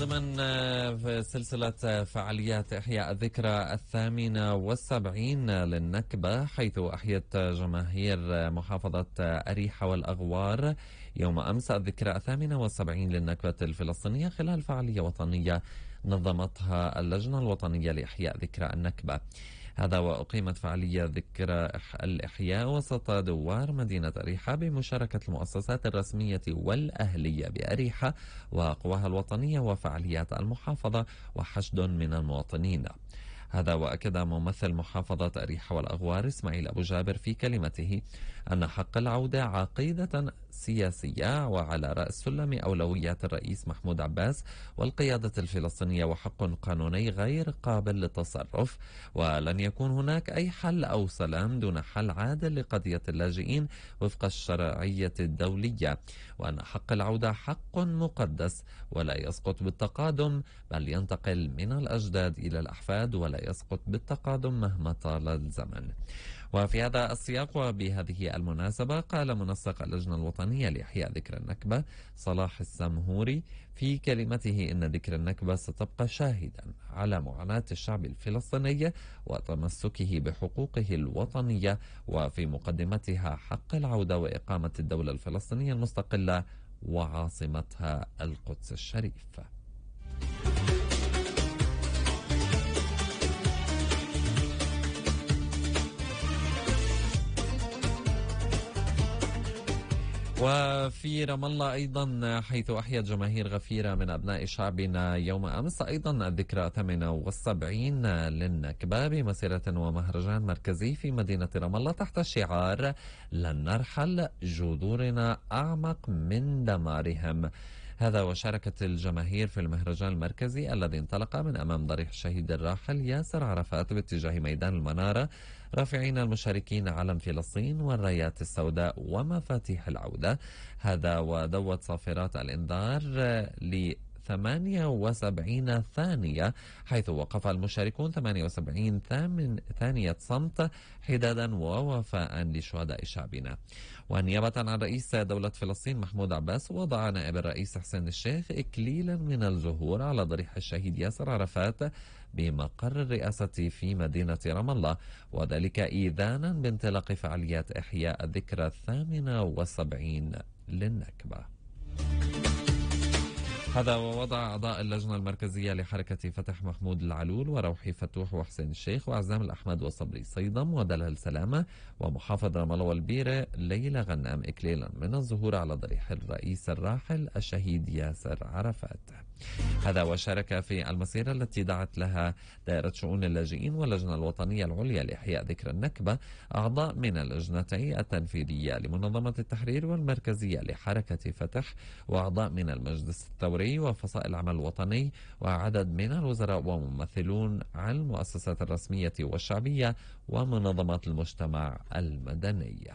ضمن في سلسلة فعاليات إحياء الذكرى 78 للنكبة، حيث أحيت جماهير محافظة أريحة والأغوار يوم أمس الذكرى 78 للنكبة الفلسطينية خلال فعالية وطنية نظمتها اللجنة الوطنية لإحياء ذكرى النكبة. هذا وأقيمت فعالية ذكرى الإحياء وسط دوار مدينة أريحة بمشاركة المؤسسات الرسمية والأهلية بأريحة وقواها الوطنية وفعاليات المحافظة وحشد من المواطنين. هذا وأكد ممثل محافظة أريحة والأغوار إسماعيل أبو جابر في كلمته أن حق العودة عقيدة سياسية وعلى رأس سلم أولويات الرئيس محمود عباس والقيادة الفلسطينية، وحق قانوني غير قابل للتصرف، ولن يكون هناك أي حل أو سلام دون حل عادل لقضية اللاجئين وفق الشرعية الدولية، وأن حق العودة حق مقدس ولا يسقط بالتقادم، بل ينتقل من الأجداد إلى الأحفاد ولا يسقط بالتقادم مهما طال الزمن. وفي هذا السياق وبهذه المناسبة قال منسق اللجنة الوطنية لإحياء ذكرى النكبة صلاح السمهوري في كلمته إن ذكرى النكبة ستبقى شاهدا على معاناة الشعب الفلسطيني وتمسكه بحقوقه الوطنية، وفي مقدمتها حق العودة وإقامة الدولة الفلسطينية المستقلة وعاصمتها القدس الشريف. وفي رام الله أيضا، حيث أحيت جماهير غفيرة من أبناء شعبنا يوم أمس أيضا الذكرى 78 للنكبة بمسيرة ومهرجان مركزي في مدينة رام الله تحت شعار لن نرحل جذورنا أعمق من دمارهم. هذا وشاركت الجماهير في المهرجان المركزي الذي انطلق من أمام ضريح الشهيد الراحل ياسر عرفات باتجاه ميدان المنارة، رافعين المشاركين علم فلسطين والرايات السوداء ومفاتيح العودة. هذا ودوت صافرات الإنذار ل 78 ثانية، حيث وقف المشاركون 78 ثانية صمت حدادا ووفاء لشهداء شعبنا. ونيابة عن رئيس دولة فلسطين محمود عباس، وضع نائب الرئيس حسين الشيخ إكليلا من الزهور على ضريح الشهيد ياسر عرفات بمقر الرئاسة في مدينة رام الله، وذلك إذانا بانطلاق فعاليات إحياء الذكرى 78 للنكبة. هذا ووضع أعضاء اللجنة المركزية لحركة فتح محمود العلول وروحي فتوح وحسين الشيخ وعزام الأحمد وصبري صيدم ودلال سلامة ومحافظ رام الله والبيرة ليلى غنام إكليلا من الظهور على ضريح الرئيس الراحل الشهيد ياسر عرفات. هذا وشارك في المسيرة التي دعت لها دائرة شؤون اللاجئين واللجنة الوطنية العليا لإحياء ذكرى النكبة أعضاء من اللجنتين التنفيذية لمنظمة التحرير والمركزية لحركة فتح، وأعضاء من المجلس الثوري وفصائل العمل الوطني، وعدد من الوزراء وممثلون عن المؤسسات الرسمية والشعبية ومنظمات المجتمع المدني.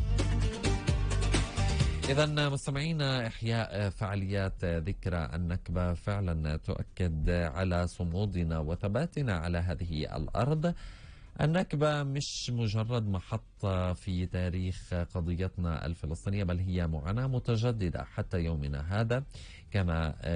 إذا مستمعينا، إحياء فعاليات ذكرى النكبة فعلا تؤكد على صمودنا وثباتنا على هذه الأرض. النكبة مش مجرد محطة في تاريخ قضيتنا الفلسطينية، بل هي معاناة متجددة حتى يومنا هذا، كما